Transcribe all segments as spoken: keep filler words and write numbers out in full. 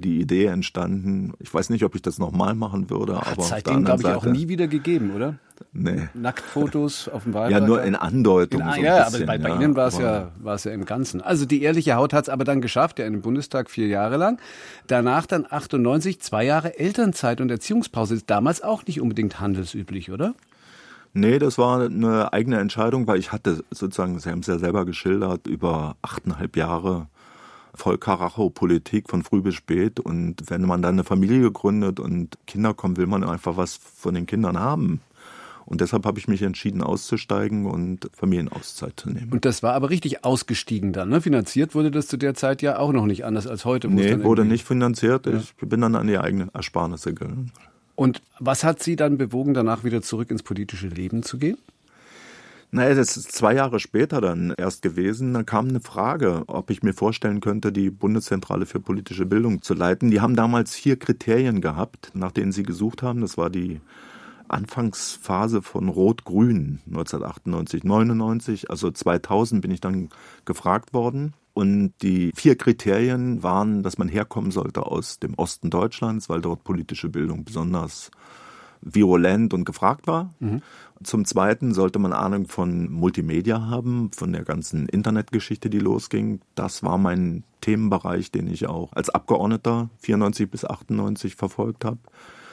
die Idee entstanden. Ich weiß nicht, ob ich das nochmal machen würde. Hat aber seitdem, glaube ich, auch nie wieder gegeben, oder? Nee. Nacktfotos auf dem Wahlplakat? Ja, nur in Andeutung. In, so ein ja, bisschen, aber bei, bei ja, Ihnen war es aber ja, war es ja im Ganzen. Also die ehrliche Haut hat es aber dann geschafft, ja in den Bundestag vier Jahre lang. Danach dann achtundneunzig, zwei Jahre Elternzeit und Erziehungspause. Ist damals auch nicht unbedingt handelsüblich, oder? Nee, das war eine eigene Entscheidung, weil ich hatte sozusagen, Sie haben es ja selber geschildert, über achteinhalb Jahre voll Karacho-Politik von früh bis spät. Und wenn man dann eine Familie gründet und Kinder kommen, will man einfach was von den Kindern haben. Und deshalb habe ich mich entschieden, auszusteigen und Familienauszeit zu nehmen. Und das war aber richtig ausgestiegen dann, ne? Finanziert wurde das zu der Zeit ja auch noch nicht anders als heute. Nee, wurde nicht finanziert. Ja. Ich bin dann an die eigenen Ersparnisse gegangen. Und was hat Sie dann bewogen, danach wieder zurück ins politische Leben zu gehen? Naja, das ist zwei Jahre später dann erst gewesen. Da kam eine Frage, ob ich mir vorstellen könnte, die Bundeszentrale für politische Bildung zu leiten. Die haben damals vier Kriterien gehabt, nach denen sie gesucht haben. Das war die Anfangsphase von Rot-Grün, neunzehnhundertachtundneunzig, neunundneunzig. Also zweitausend bin ich dann gefragt worden. Und die vier Kriterien waren, dass man herkommen sollte aus dem Osten Deutschlands, weil dort politische Bildung besonders virulent und gefragt war. Mhm. Zum Zweiten sollte man Ahnung von Multimedia haben, von der ganzen Internetgeschichte, die losging. Das war mein Themenbereich, den ich auch als Abgeordneter vierundneunzig bis achtundneunzig verfolgt habe.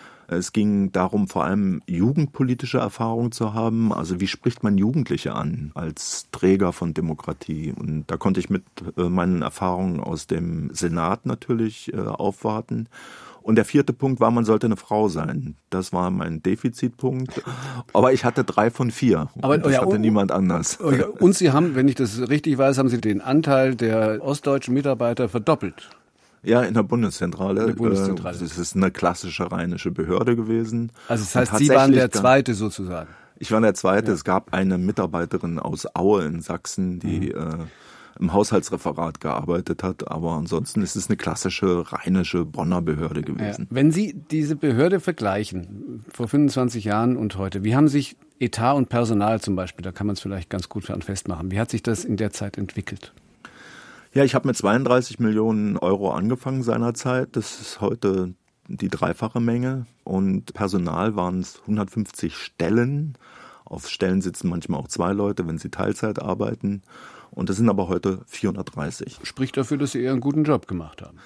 Es ging darum, vor allem jugendpolitische Erfahrung zu haben. Also wie spricht man Jugendliche an als Träger von Demokratie? Und da konnte ich mit meinen Erfahrungen aus dem Senat natürlich aufwarten. Und der vierte Punkt war, man sollte eine Frau sein. Das war mein Defizitpunkt. Aber ich hatte drei von vier. Aber und das ja, hatte und, niemand anders. Und Sie haben, wenn ich das richtig weiß, haben Sie den Anteil der ostdeutschen Mitarbeiter verdoppelt. Ja, in der Bundeszentrale. In der Bundeszentrale. Das ist eine klassische rheinische Behörde gewesen. Also das heißt, Sie waren der Zweite sozusagen. Ich war der Zweite. Ja. Es gab eine Mitarbeiterin aus Aue in Sachsen, die mhm. äh, im Haushaltsreferat gearbeitet hat. Aber ansonsten ist es eine klassische rheinische Bonner Behörde gewesen. Ja. Wenn Sie diese Behörde vergleichen, vor fünfundzwanzig Jahren und heute, wie haben sich Etat und Personal zum Beispiel, da kann man es vielleicht ganz gut daran festmachen, wie hat sich das in der Zeit entwickelt? Ja, ich habe mit zweiunddreißig Millionen Euro angefangen seinerzeit. Das ist heute die dreifache Menge. Und Personal waren es hundertfünfzig Stellen. Auf Stellen sitzen manchmal auch zwei Leute, wenn sie Teilzeit arbeiten. Und das sind aber heute vierhundertdreißig. Spricht dafür, dass Sie eher einen guten Job gemacht haben.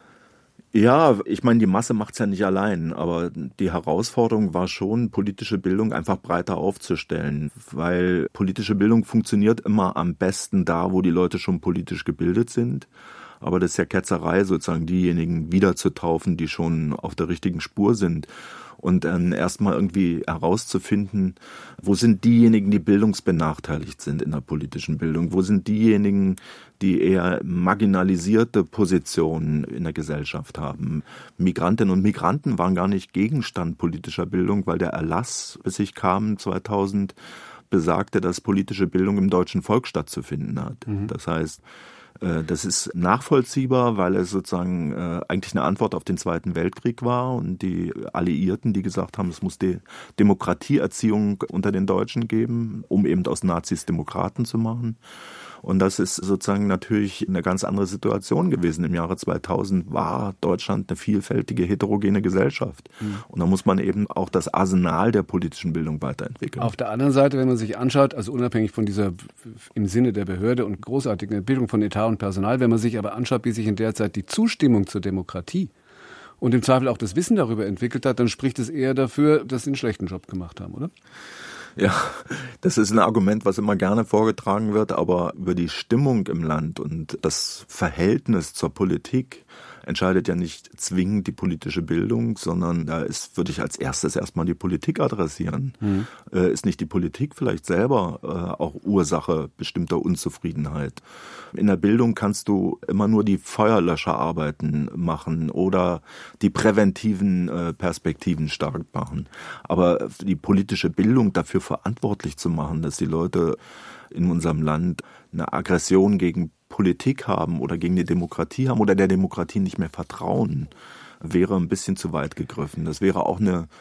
Ja, ich meine, die Masse macht's ja nicht allein, aber die Herausforderung war schon, politische Bildung einfach breiter aufzustellen, weil politische Bildung funktioniert immer am besten da, wo die Leute schon politisch gebildet sind. Aber das ist ja Ketzerei, sozusagen diejenigen wiederzutaufen, die schon auf der richtigen Spur sind. Und dann erstmal irgendwie herauszufinden, wo sind diejenigen, die bildungsbenachteiligt sind in der politischen Bildung? Wo sind diejenigen, die eher marginalisierte Positionen in der Gesellschaft haben? Migrantinnen und Migranten waren gar nicht Gegenstand politischer Bildung, weil der Erlass, bis ich kam, zweitausend, besagte, dass politische Bildung im deutschen Volk stattzufinden hat. Mhm. Das heißt, das ist nachvollziehbar, weil es sozusagen äh, eigentlich eine Antwort auf den Zweiten Weltkrieg war und die Alliierten, die gesagt haben, es muss die Demokratieerziehung unter den Deutschen geben, um eben aus Nazis Demokraten zu machen. Und das ist sozusagen natürlich eine ganz andere Situation gewesen. Im Jahre zweitausend war Deutschland eine vielfältige, heterogene Gesellschaft. Mhm. Und da muss man eben auch das Arsenal der politischen Bildung weiterentwickeln. Auf der anderen Seite, wenn man sich anschaut, also unabhängig von dieser im Sinne der Behörde und großartigen Entwicklung von Etat und Personal, wenn man sich aber anschaut, wie sich in der Zeit die Zustimmung zur Demokratie und im Zweifel auch das Wissen darüber entwickelt hat, dann spricht es eher dafür, dass Sie einen schlechten Job gemacht haben, oder? Ja, das ist ein Argument, was immer gerne vorgetragen wird, aber über die Stimmung im Land und das Verhältnis zur Politik entscheidet ja nicht zwingend die politische Bildung, sondern da ist, würde ich als erstes erstmal die Politik adressieren. Mhm. Äh, ist nicht die Politik vielleicht selber äh, auch Ursache bestimmter Unzufriedenheit? In der Bildung kannst du immer nur die Feuerlöscherarbeiten machen oder die präventiven äh, Perspektiven stark machen. Aber die politische Bildung dafür verantwortlich zu machen, dass die Leute in unserem Land eine Aggression gegen Politik haben oder gegen die Demokratie haben oder der Demokratie nicht mehr vertrauen, wäre ein bisschen zu weit gegriffen. Das wäre auch eine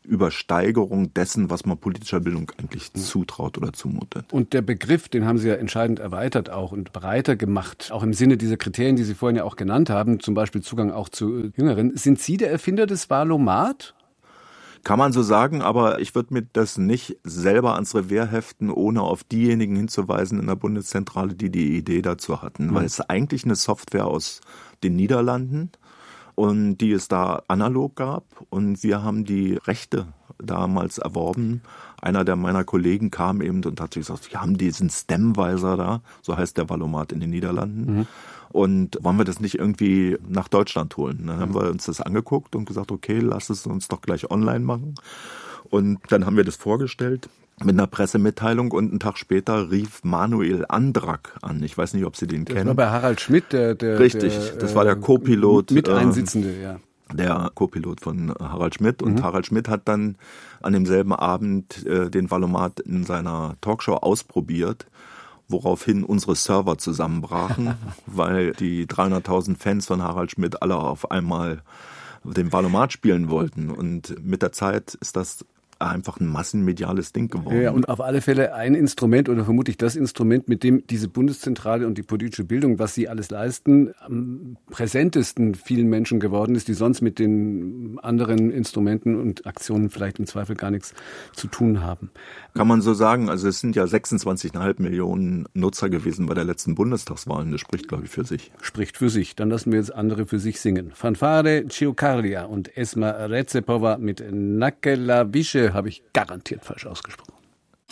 Übersteigerung dessen, was man politischer Bildung eigentlich zutraut oder zumutet. Und der Begriff, den haben Sie ja entscheidend erweitert auch und breiter gemacht, auch im Sinne dieser Kriterien, die Sie vorhin ja auch genannt haben, zum Beispiel Zugang auch zu Jüngeren. Sind Sie der Erfinder des Wahlomat? Kann man so sagen, aber ich würde mir das nicht selber ans Revers heften, ohne auf diejenigen hinzuweisen in der Bundeszentrale, die die Idee dazu hatten. Mhm. Weil es eigentlich eine Software aus den Niederlanden und die es da analog gab. Und wir haben die Rechte damals erworben. Einer der meiner Kollegen kam eben und hat gesagt, wir haben diesen Stemweiser da, so heißt der Wahlomat in den Niederlanden. Mhm. Und wollen wir das nicht irgendwie nach Deutschland holen? Dann haben wir uns das angeguckt und gesagt, okay, lass es uns doch gleich online machen. Und dann haben wir das vorgestellt mit einer Pressemitteilung und einen Tag später rief Manuel Andrak an. Ich weiß nicht, ob Sie den das kennen. Das war bei Harald Schmidt, der... der Richtig, der, das war der Co-Pilot. Miteinsitzende, äh, ja. Der Co-Pilot von Harald Schmidt. Und mhm. Harald Schmidt hat dann an demselben Abend äh, den Wahlomat in seiner Talkshow ausprobiert, woraufhin unsere Server zusammenbrachen, weil die dreihunderttausend Fans von Harald Schmidt alle auf einmal den Wahlomat spielen wollten. Und mit der Zeit ist das einfach ein massenmediales Ding geworden. Ja, und auf alle Fälle ein Instrument oder vermutlich das Instrument, mit dem diese Bundeszentrale und die politische Bildung, was sie alles leisten, am präsentesten vielen Menschen geworden ist, die sonst mit den anderen Instrumenten und Aktionen vielleicht im Zweifel gar nichts zu tun haben. Kann man so sagen. Also es sind ja sechsundzwanzig Komma fünf Millionen Nutzer gewesen bei der letzten Bundestagswahl. Das spricht, glaube ich, für sich. Spricht für sich. Dann lassen wir jetzt andere für sich singen. Fanfare Ciucarlia und Esma Recepova mit Nakelavische habe ich garantiert falsch ausgesprochen.